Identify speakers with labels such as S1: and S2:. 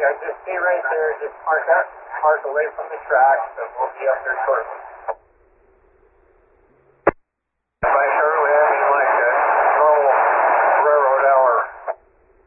S1: Yeah, just stay right there. Just park away from the track, so we'll be up there shortly.